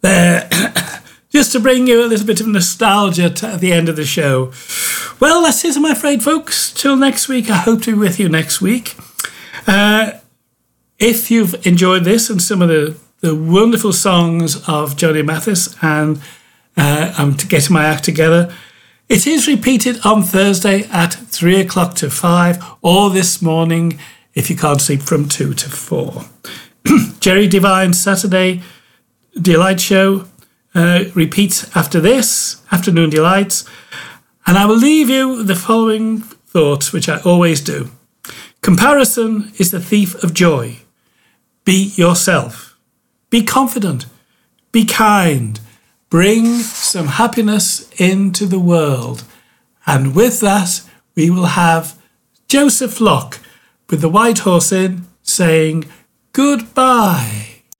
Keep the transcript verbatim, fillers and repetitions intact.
there, just to bring you a little bit of nostalgia to, at the end of the show. Well, that's it, I'm afraid, folks. Till next week. I hope to be with you next week. Uh, if you've enjoyed this and some of the, the wonderful songs of Johnny Mathis, and uh, I'm getting my act together, it is repeated on Thursday at three o'clock to five, or this morning, if you can't sleep, from two to four. Jerry Devine's Saturday Delight Show uh, repeats after this, Afternoon Delights. And I will leave you with the following thoughts, which I always do. Comparison is the thief of joy. Be yourself. Be confident. Be kind. Bring some happiness into the world. And with that, we will have Joseph Locke with the White Horse Inn saying goodbye.